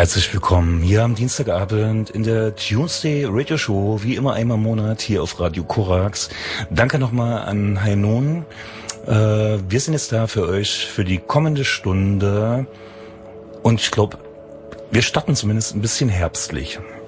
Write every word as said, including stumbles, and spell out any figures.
Herzlich willkommen hier am Dienstagabend in der Tuesday Radio Show, wie immer einmal im Monat hier auf Radio Korax. Danke nochmal an Heinon. Äh, wir sind jetzt da für euch für die kommende Stunde und ich glaube, wir starten zumindest ein bisschen herbstlich.